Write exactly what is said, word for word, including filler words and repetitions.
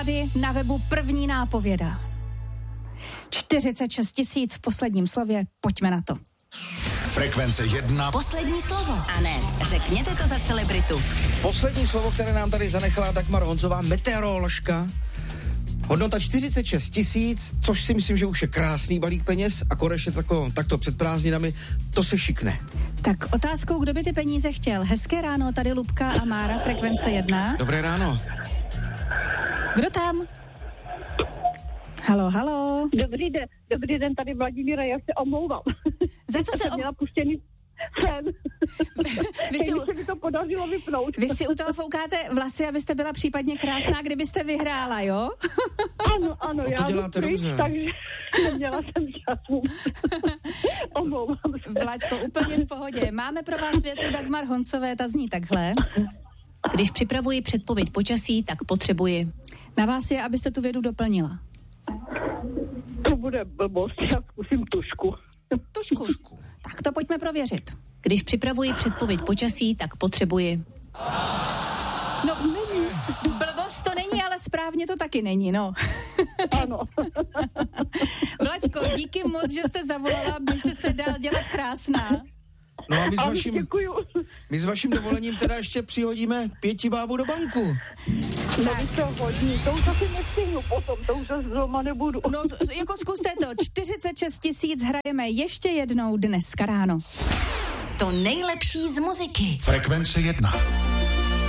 Tady na webu první nápověda. čtyřicet šest tisíc v posledním slově, pojďme na to. Frekvence jedna. Poslední slovo. A ne, řekněte to za celebritu. Poslední slovo, které nám tady zanechala Dagmar Honzová, meteoroložka. Hodnota čtyřicet šest tisíc, což si myslím, že už je krásný balík peněz a konečně tako, takto před prázdninami, to se šikne. Tak otázkou, kdo by ty peníze chtěl. Hezké ráno, tady Lubka a Mára, Frekvence jedna. Dobré ráno. Kdo tam? Halo, halo. Dobrý den, dobrý den, tady Vladimíra, já se omlouvám. Za co se om... měla puštěný sen. Vy si, u... se mi to podařilo vypnout. Vy si u toho foukáte vlasy, abyste byla případně krásná, kdybyste vyhrála, jo? Ano, ano, to já děláte pryč, dobře. takže neměla jsem času. Omlouvám se. Vláďko, úplně v pohodě. Máme pro vás větu Dagmar Honzové, ta zní takhle. Když připravuji předpověď počasí, tak potřebuji. Na vás je, abyste tu vědu doplnila. To bude blbost, já zkusím tušku. Tušku. Tak to pojďme prověřit. Když připravuji předpověď počasí, tak potřebuji. No, není. Blbost to není, ale správně to taky není, no. Ano. Vlaďko, díky moc, že jste zavolala, běžte se dál dělat krásná. No a my s, Ano, vaším, děkuju. my s vaším dovolením teda ještě přihodíme pěti bábu do banku. No, vy jste hodní, to už asi nestihnu potom, to už zase doma nebudu. No, jako zkuste to, čtyřicet šest tisíc hrajeme ještě jednou dneska ráno. To nejlepší z muziky. Frekvence jedna.